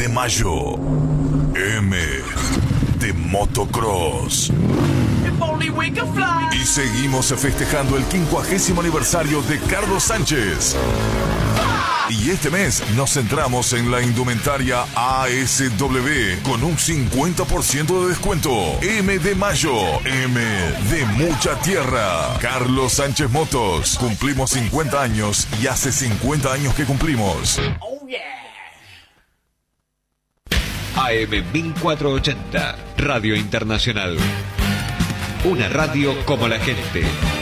de mayo. M de motocross. Y seguimos festejando el 50º aniversario de Carlos Sánchez. Y este mes nos centramos en la indumentaria ASW con un 50% de descuento. M de mayo, M de mucha tierra. Carlos Sánchez Motos. Cumplimos 50 años y hace 50 años que cumplimos. Oh, yeah. AM 1480, Radio Internacional. Una radio como la gente.